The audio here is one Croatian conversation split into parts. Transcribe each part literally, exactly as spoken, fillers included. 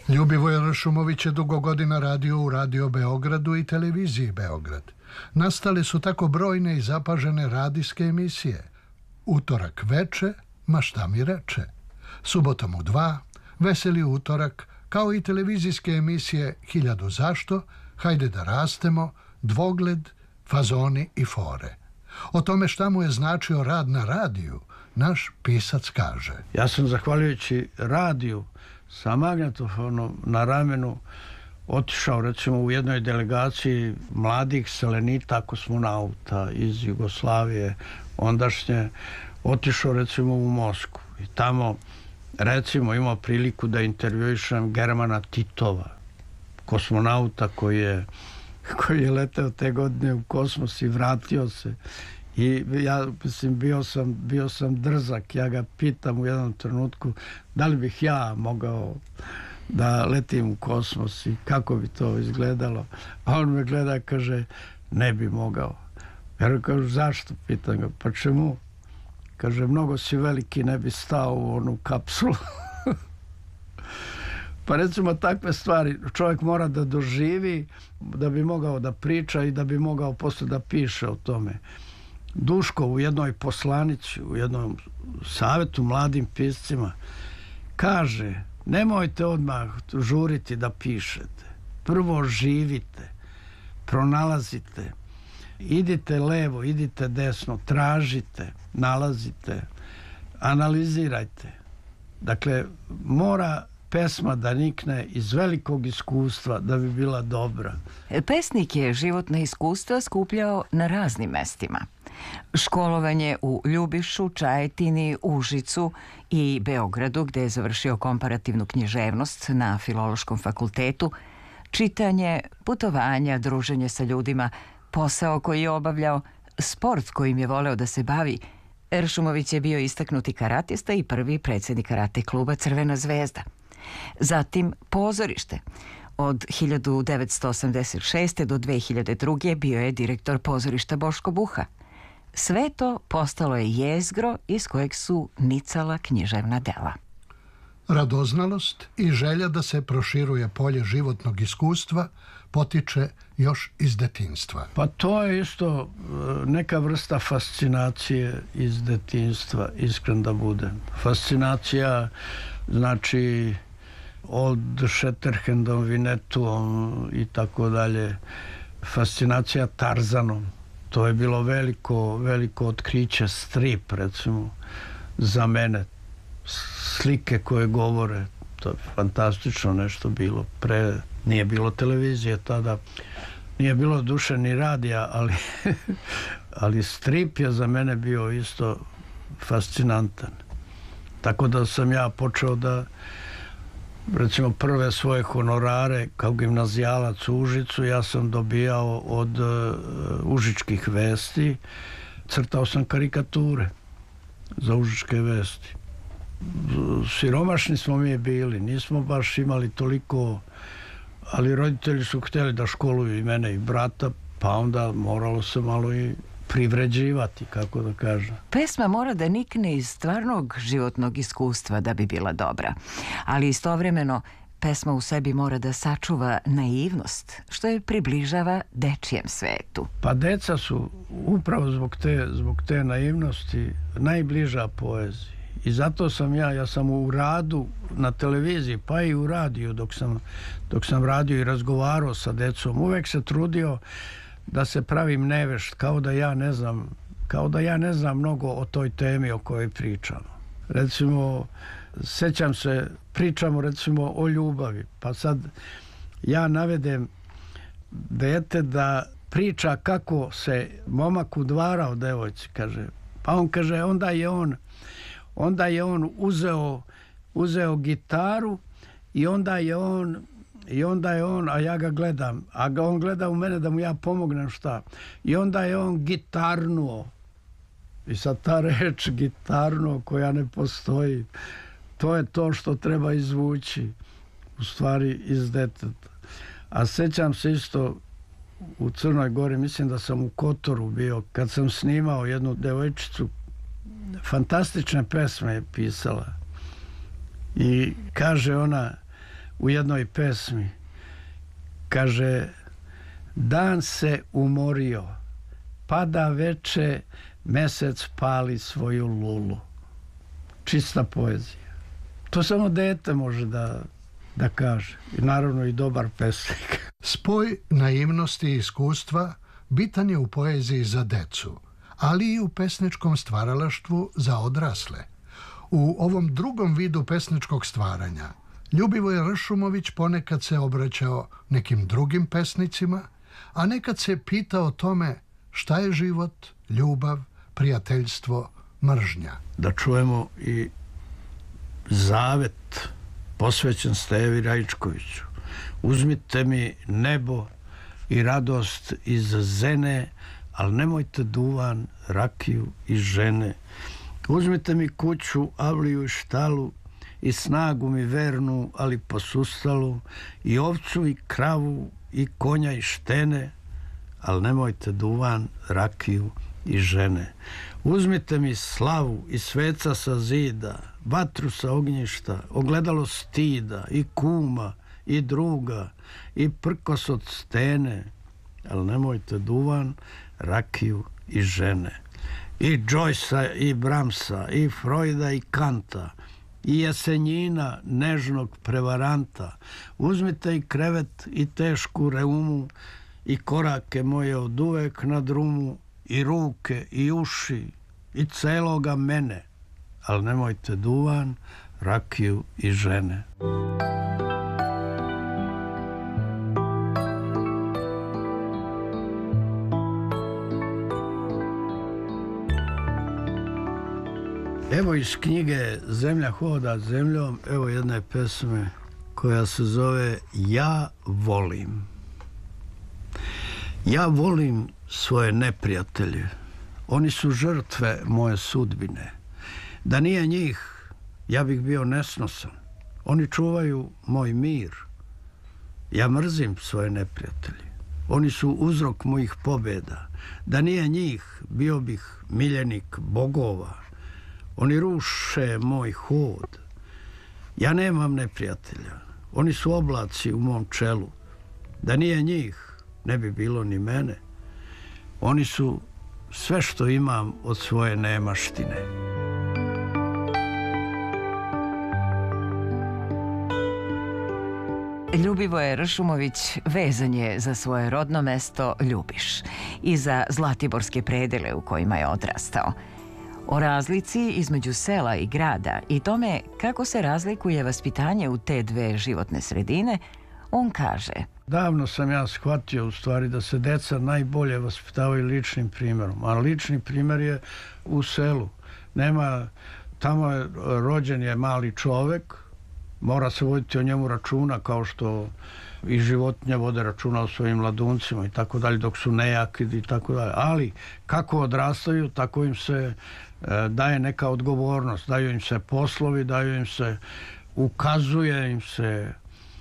Ljubivoj Ršumović je dugo godina radio u Radio Beogradu i televiziji Beograd. Nastale su tako brojne i zapažene radijske emisije. Utorak veče, ma šta mi reče. Subotom u dva, Veseli utorak, kao i televizijske emisije Hiljadu zašto, Hajde da rastemo, Dvogled, Fazoni i fore. O tome šta mu je značio rad na radiju, naš pisac kaže. Ja sam zahvaljujući radiju sa magnetofonom na ramenu otišao recimo u jednoj delegaciji mladih selenita kosmonauta iz Jugoslavije ondašnje, otišao recimo u Moskvu i tamo recimo imao priliku da intervjuišem Germana Titova, kosmonauta koji je koji je leteo te godine u kosmos i vratio se. I ja, mislim, bio sam, bio sam drzak. Ja ga pitam u jednom trenutku da li bih ja mogao da letim u kosmos i kako bi to izgledalo. A on me gleda i kaže, ne bi mogao. Ja kažem, zašto? Pitam ga, pa čemu? Kaže, mnogo si veliki, ne bi stao u onu kapsulu. Pa recimo takve stvari čovjek mora da doživi da bi mogao da priča i da bi mogao posle da piše o tome. Duško u jednoj poslanici, u jednom savjetu mladim piscima kaže, nemojte odmah žuriti da pišete. Prvo živite, pronalazite, idite levo, idite desno, tražite, nalazite, analizirajte. Dakle, mora pesma da nikne iz velikog iskustva da bi bila dobra. Pesnik je životna iskustva skupljao na raznim mestima. Školovanje u Ljubišu, Čajetini, Užicu i Beogradu, gde je završio komparativnu književnost na Filološkom fakultetu, čitanje, putovanja, druženje sa ljudima, posao koji je obavljao, sport kojim je voleo da se bavi. Ršumović je bio istaknuti karatista i prvi predsjednik karate kluba Crvena zvezda. Zatim pozorište. Od hiljadu devetsto osamdeset šeste. do dve hiljade druge. bio je direktor pozorišta Boško Buha. Sve to postalo je jezgro iz kojeg su nicala književna dela. Radoznalost i želja da se proširuje polje životnog iskustva potiče još iz detinjstva. Pa to je isto neka vrsta fascinacije iz detinjstva, iskren da budem. Fascinacija, znači, od Shatterhandom, Vinetuom i tako dalje. Fascinacija Tarzanom. To je bilo veliko, veliko otkriće, strip, recimo, za mene. Slike koje govore, to je fantastično nešto bilo. Pre nije bilo televizije tada, nije bilo duše ni radija, ali, ali strip je za mene bio isto fascinantan. Tako da sam ja počeo da, recimo, prve svoje honorare kao gimnazijalac u Užicu ja sam dobijao od uh, Užičkih vesti. Crtao sam karikature za Užičke vesti. Siromašni smo mi bili, nismo baš imali toliko, ali roditelji su htjeli da školuju i mene i brata, pa onda moralo se malo i privređivati, kako da kažem. Pesma mora da nikne iz stvarnog životnog iskustva da bi bila dobra, ali istovremeno pesma u sebi mora da sačuva naivnost, što je približava dečijem svetu. Pa deca su upravo zbog te, zbog te naivnosti najbliža poeziji. I zato sam ja, ja sam u radu na televiziji, pa i u radiju dok sam, dok sam radio i razgovarao sa decom, uvek se trudio da se pravim nevešt, kao da ja ne znam, kao da ja ne znam mnogo o toj temi o kojoj pričamo. Recimo, sećam se, pričamo recimo o ljubavi, pa sad ja navedem dete da priča kako se momak udvarao devojci, kaže, pa on kaže, onda je on onda je on uzeo uzeo gitaru i onda je on I onda je on, a ja ga gledam, a ga on gleda u mene da mu ja pomognem šta. I onda je on gitarnuo. I sad ta reč gitarnuo koja ne postoji, to je to što treba izvući u stvari iz deteta. A sećam se isto u Crnoj Gori, mislim da sam u Kotoru bio, kad sam snimao jednu devojčicu, fantastične pesme je pisala. I kaže ona, u jednoj pesmi. Kaže, dan se umorio, pada veče, mesec pali svoju lulu. Čista poezija. To samo dete može da, da kaže. I naravno i dobar pesnik. Spoj naivnosti i iskustva bitan je u poeziji za decu, ali i u pesničkom stvaralaštvu za odrasle. U ovom drugom vidu pesničkog stvaranja Ljubivoj Ršumović ponekad se obraćao nekim drugim pesnicima, a nekad se pitao o tome šta je život, ljubav, prijateljstvo, mržnja. Da čujemo i zavet posvećen Stevi Raičkoviću. Uzmite mi nebo i radost iz zene, ali nemojte duvan, rakiju i žene. Uzmite mi kuću, avliju i štalu i snagu mi vernu, ali posustalu, i ovcu i kravu i konja i štene, ali nemojte duvan, rakiju i žene. Uzmite mi slavu i sveca sa zida, vatru sa ognjišta, ogledalo stida i kuma i druga i prkos od stene, ali nemojte duvan, rakiju i žene. I Joycea i Bramsa i Freuda i Kanta i Jesenjina nežnog prevaranta. Uzmite i krevet i tešku reumu i korake moje od uvek na drumu i ruke i uši i celoga mene, ali nemojte duvan, rakiju i žene. Evo iz knjige Zemlja hoda zemljom, evo jedne pesme koja se zove Ja volim. Ja volim svoje neprijatelje. Oni su žrtve moje sudbine. Da nije njih, ja bih bio nesnosan. Oni čuvaju moj mir. Ja mrzim svoje neprijatelje. Oni su uzrok mojih pobjeda. Da nije njih, bio bih miljenik bogova. Oni ruše moj hod. Ja nemam neprijatelja. Oni su oblaci u mom čelu. Da nije njih, ne bi bilo ni mene. Oni su sve što imam od svoje nemaštine. Ljubivoje Ršumović vezan je za svoje rodno mesto Ljubiš i za zlatiborske predele u kojima je odrastao. O razlici između sela i grada i tome kako se razlikuje vaspitanje u te dve životne sredine, on kaže: Davno sam ja shvatio u stvari da se deca najbolje vaspitavaju ličnim primjerom, a lični primjer je u selu. Nema, tamo je rođen je mali čovek, mora se voditi o njemu računa kao što i životinje vode računa o svojim mladuncima i tako dalje, dok su nejaki i tako dalje. Ali kako odrastaju, tako im se e, daje neka odgovornost, daju im se poslovi, daju im se, ukazuje im se,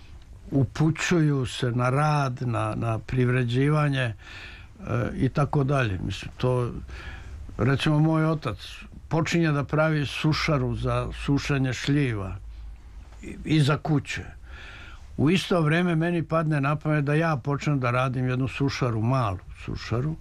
upućuju se na rad, na, na privređivanje e, i tako dalje. Mislim, to, recimo, moj otac počinje da pravi sušaru za sušenje šljiva iza kuće. U isto vrijeme meni padne na pamet da ja počnem da radim jednu sušaru, malu sušaru,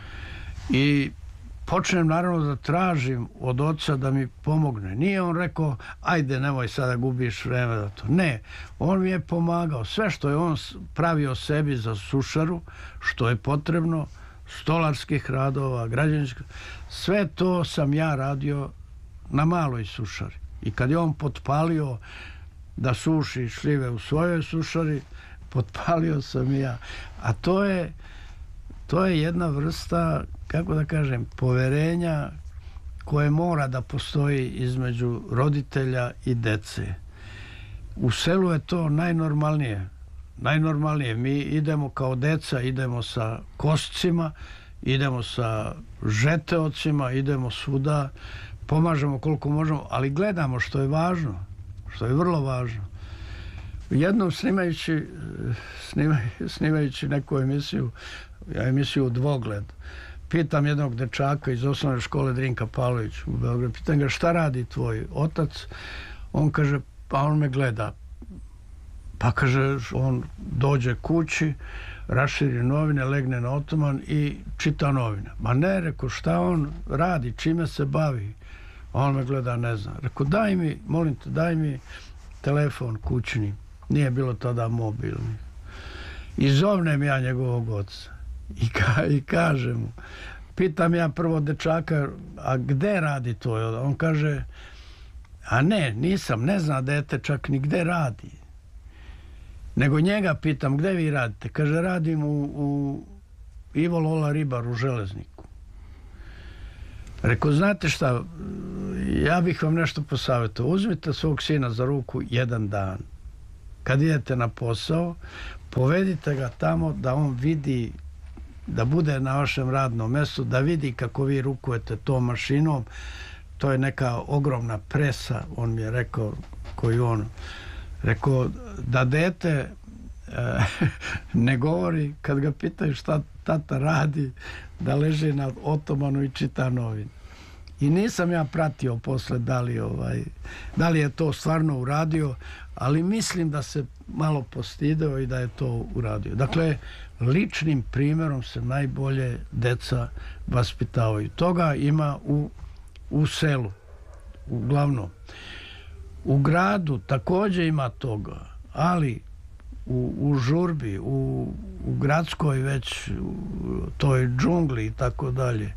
i počnem naravno da tražim od oca da mi pomogne. Nije on rekao, ajde, nemoj sada gubiš vreme za to. Ne, on mi je pomagao. Sve što je on pravio sebi za sušaru, što je potrebno, stolarskih radova, građevinskih, sve to sam ja radio na maloj sušari. I kad je on potpalio da suši šljive u svojoj sušari, potpalio sam i ja. A to je, to je jedna vrsta, kako da kažem, poverenja koje mora da postoji između roditelja i dece. U selu je to najnormalnije. Najnormalnije. Mi idemo kao deca, idemo sa koscima, idemo sa žeteocima, idemo svuda, pomažemo koliko možemo, ali gledamo što je važno, što je vrlo važno. Jednom snimajući, snimaj, snimajući neku emisiju, ja emisiju Dvogled, pitam jednog dečaka iz osnovne škole Drinka Pavlović u Beogradu, pitam ga šta radi tvoj otac, on kaže, pa on me gleda, Pa kaže, on dođe kući, raširi novine, legne na otoman i čita novine. Ma ne, reko, šta on radi, čime se bavi? On me gleda, ne znam. Reko, daj mi, molim te, daj mi telefon kućni. Nije bilo tada mobilni. I zovnem ja njegovog oca. I, ka, i kažem mu, pitam ja prvo dečaka, a gde radi to? On kaže, a ne, nisam, ne zna dete čak ni gde radi. Nego njega pitam, gde vi radite? Kaže, radim u, u Ivo Lola Ribar u Železniku. Reko, znate šta, ja bih vam nešto posavjetao. Uzmite svog sina za ruku jedan dan. Kad idete na posao, povedite ga tamo da on vidi, da bude na vašem radnom mjestu, da vidi kako vi rukujete tom mašinom. To je neka ogromna presa, on mi je rekao, koju on rekao, da dete e, ne govori kad ga pitaju šta tata radi, da leži na otomanu i čita novine. I nisam ja pratio posle da li, ovaj, da li je to stvarno uradio, ali mislim da se malo postideo i da je to uradio. Dakle, ličnim primjerom se najbolje deca vaspitavaju. Toga ima u, u selu, uglavnom. U gradu također ima toga, ali u, u žurbi, u, u gradskoj već u toj džungli i tako dalje,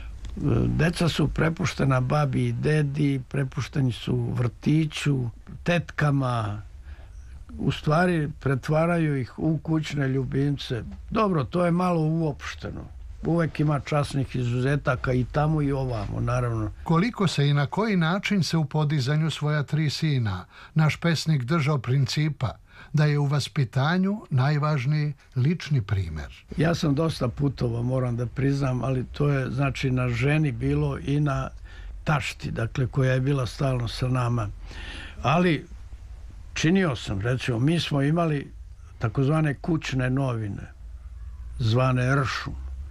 deca su prepuštena babi i dedi, prepušteni su vrtiću, tetkama, u stvari pretvaraju ih u kućne ljubimce. Dobro, to je malo uopšteno. Uvek ima časnih izuzetaka i tamo i ovamo, naravno. Koliko se i na koji način se u podizanju svoja tri sina naš pesnik držao principa da je u vaspitanju najvažniji lični primjer? Ja sam dosta putovao, moram da priznam, ali to je znači na ženi bilo i na tašti, dakle, koja je bila stalno sa nama. Ali činio sam, recimo, mi smo imali takozvane kućne novine, zvane Ršum.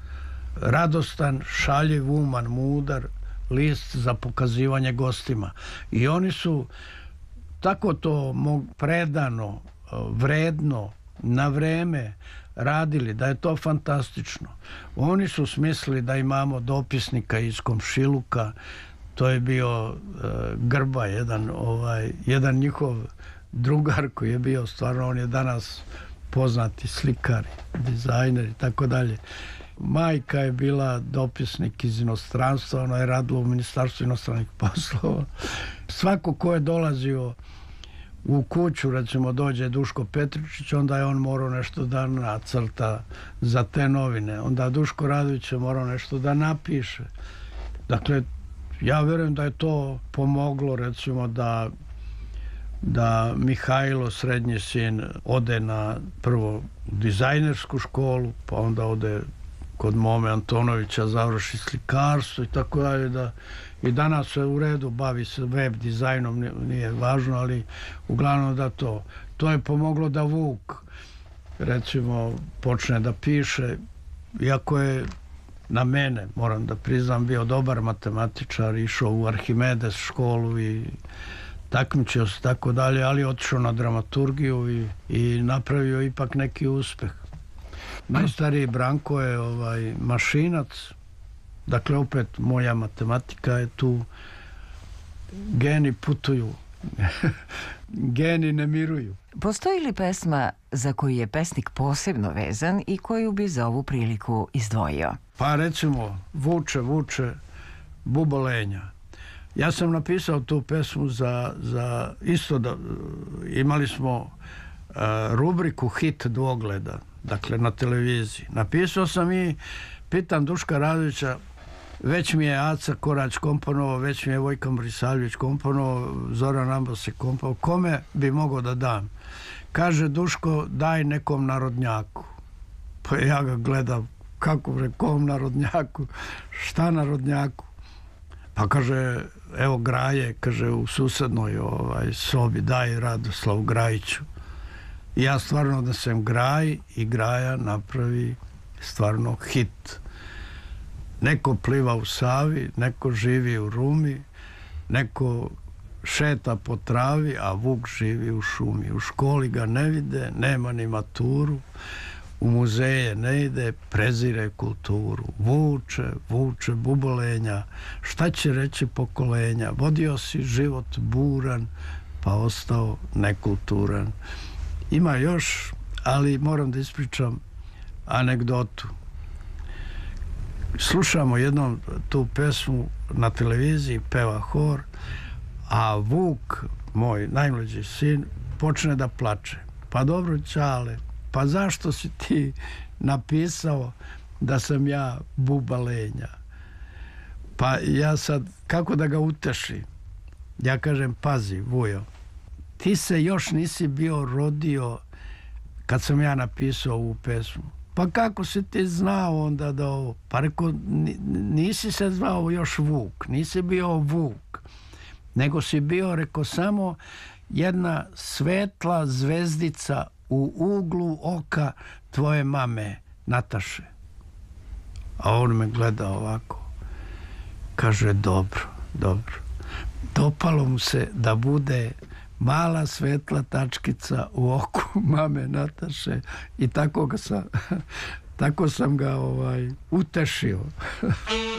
Radostan, šaljiv, uman, mudar, list za pokazivanje gostima. I oni su tako to predano, vredno, na vreme radili, da je to fantastično. Oni su smislili da imamo dopisnika iz komšiluka, to je bio uh, Grba, jedan, ovaj, jedan njihov drugar koji je bio stvarno, on je danas poznati slikar, dizajner i tako dalje. Majka je bila dopisnik iz inostranstva, ona je radila u Ministarstvu inostranih poslova. Svako ko je dolazio u kuću, recimo dođe Duško Petričić, onda je on morao nešto da nacrta za te novine. Onda Duško Radović je morao nešto da napiše. Dakle, ja vjerujem da je to pomoglo, recimo, da da Mihajlo, srednji sin, ode na prvo dizajnersku školu, pa onda ode kod Mome Antonovića, završi slikarstvo i tako dalje, da i danas se u redu bavi se web dizajnom, nije važno, ali uglavnom da to. To je pomoglo da Vuk, recimo, počne da piše, iako je na mene, moram da priznam, bio dobar matematičar, išao u Arhimedes školu i takmičio se tako dalje, ali otišao na dramaturgiju i, i napravio ipak neki uspeh. Najstariji Branko je ovaj mašinac, dakle opet moja matematika je tu, geni putuju, geni ne miruju. Postoji li pesma za koju je pesnik posebno vezan i koju bi za ovu priliku izdvojio? Pa recimo Vuče, vuče, bubolenja. Ja sam napisao tu pesmu za, za isto da imali smo uh, rubriku Hit dvogleda, dakle na televiziji. Napisao sam i pitam Duška Radovića, već mi je Aca Korać komponovao, već mi je Vojkan Brisaljević komponovao, Zoran Ambas je komponovao, kome bi mogao da dam? Kaže Duško, daj nekom narodnjaku. Pa ja ga gledam, kako bre, kom narodnjaku? Šta narodnjaku? Pa kaže, evo Graje, kaže, u susednoj ovaj, sobi, daj Radoslavu Grajiću. I ja stvarno da sam Graj i Graja napravi stvarno hit. Neko pliva u Savi, neko živi u Rumi, neko šeta po travi, a vuk živi u šumi. U školi ga ne vide, nema ni maturu, u muzeje ne ide, prezire kulturu. Vuče, vuče bubolenja, šta će reći pokolenja? Vodio si život buran, pa ostao nekulturan. Ima još, ali moram da ispričam anegdotu. Slušamo jednom tu pesmu na televiziji, peva hor, a Vuk, moj najmlađi sin, počne da plače. Pa dobro, Ćale, pa zašto si ti napisao da sam ja bubalenja? Pa ja sad, kako da ga utešim? Ja kažem, pazi, Vujo, ti se još nisi bio rodio kad sam ja napisao ovu pesmu. Pa kako si ti znao onda da ovo? Pa reko, nisi se zvao još Vuk, nisi bio Vuk, nego si bio, reko, samo jedna svetla zvezdica u uglu oka tvoje mame, Nataše. A on me gleda ovako. Kaže, dobro, dobro. Dopalo mu se da bude mala svetla tačkica u oku mame Nataše i tako ga sam, tako sam ga ovaj, utešio.